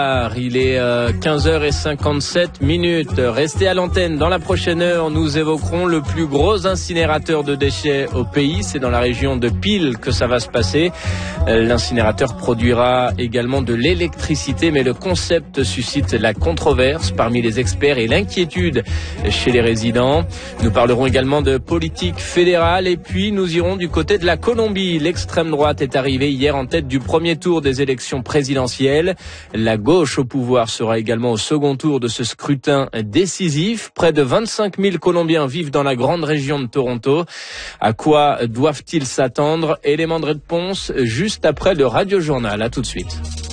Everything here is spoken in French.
Il est 15h57. Restez à l'antenne. Dans la prochaine heure, nous évoquerons le plus gros incinérateur de déchets au pays. C'est dans la région de Pile que ça va se passer. L'incinérateur produira également de l'électricité, mais le concept suscite la controverse parmi les experts et l'inquiétude chez les résidents. Nous parlerons également de politique fédérale et puis nous irons du côté de la Colombie. L'extrême droite est arrivée hier en tête du premier tour des élections présidentielles. La gauche au pouvoir sera également au second tour de ce scrutin décisif. Près de 25 000 Colombiens vivent dans la grande région de Toronto. À quoi doivent-ils s'attendre? Élément de réponse juste après le radiojournal. À tout de suite.